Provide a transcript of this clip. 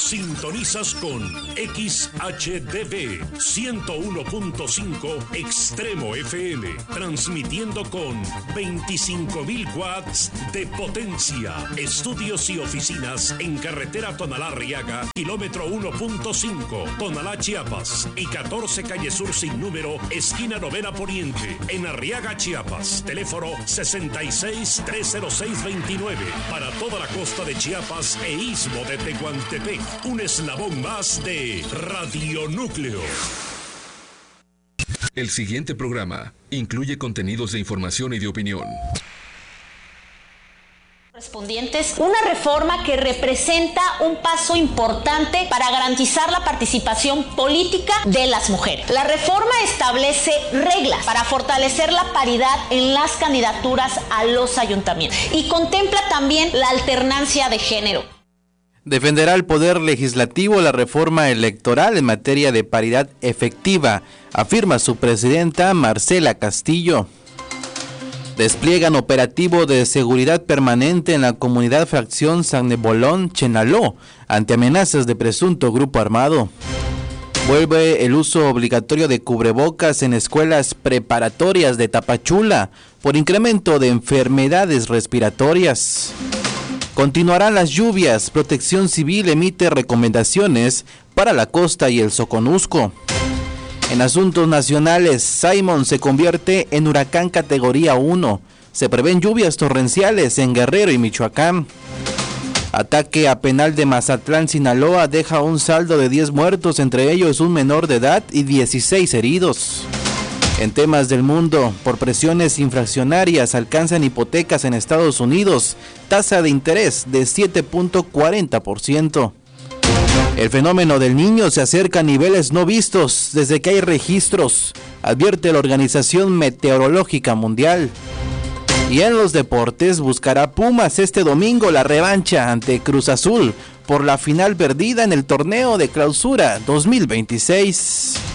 Sintonizas con XHDB 101.5 Extremo FM, transmitiendo con 25.000 watts de potencia. Estudios y oficinas en carretera Tonalá-Arriaga, kilómetro 1.5, Tonalá, Chiapas, y 14 calle Sur sin número, esquina Novena Poniente, en Arriaga, Chiapas. Teléfono 66-306-29, para toda la costa de Chiapas e istmo de Tehuantepec. Un eslabón más de Radio Núcleo. El siguiente programa incluye contenidos de información y de opinión. Correspondientes, una reforma que representa un paso importante para garantizar la participación política de las mujeres. La reforma establece reglas para fortalecer la paridad en las candidaturas a los ayuntamientos y contempla también la alternancia de género. Defenderá el Poder Legislativo la reforma electoral en materia de paridad efectiva, afirma su presidenta Marcela Castillo. Despliegan operativo de seguridad permanente en la comunidad fracción San Nebolón, Chenaló, ante amenazas de presunto grupo armado. Vuelve el uso obligatorio de cubrebocas en escuelas preparatorias de Tapachula por incremento de enfermedades respiratorias. Continuarán las lluvias. Protección Civil emite recomendaciones para la costa y el Soconusco. En asuntos nacionales, Simon se convierte en huracán categoría 1. Se prevén lluvias torrenciales en Guerrero y Michoacán. Ataque a penal de Mazatlán, Sinaloa, deja un saldo de 10 muertos, entre ellos un menor de edad y 16 heridos. En temas del mundo, por presiones inflacionarias alcanzan hipotecas en Estados Unidos, tasa de interés de 7.40%. El fenómeno del Niño se acerca a niveles no vistos desde que hay registros, advierte la Organización Meteorológica Mundial. Y en los deportes, buscará Pumas este domingo la revancha ante Cruz Azul por la final perdida en el torneo de clausura 2026.